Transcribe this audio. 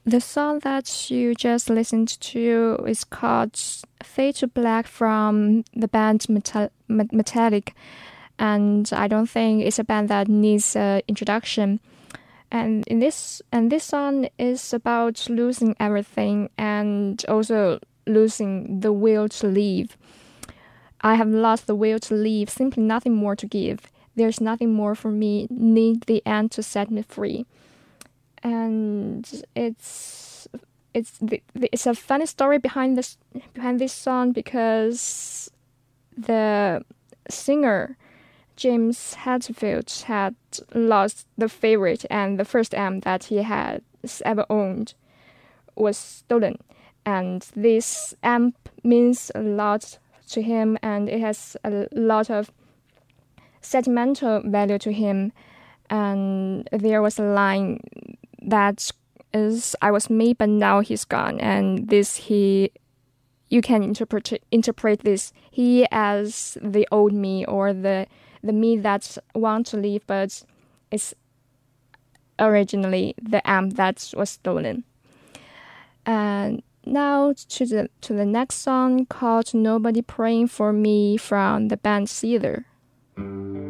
The song that you just listened to is called Fade to Black from the band Metallic. And I don't think it's a band that needs an introduction. And this song is about losing everything and also losing the will to live. I have lost the will to live, simply nothing more to give. There's nothing more for me, need the end to set me free. And it's a funny story behind this song because the singer James Hetfield had lost the favorite, and the first amp that he had ever owned was stolen. And this amp means a lot to him, and it has a lot of sentimental value to him. And there was a line that is, "I was me, but now he's gone." And you can interpret this he as the old me, or the me that want to leave, but it's originally the amp that was stolen. And now to the next song called "Nobody Praying for Me" from the band Seether.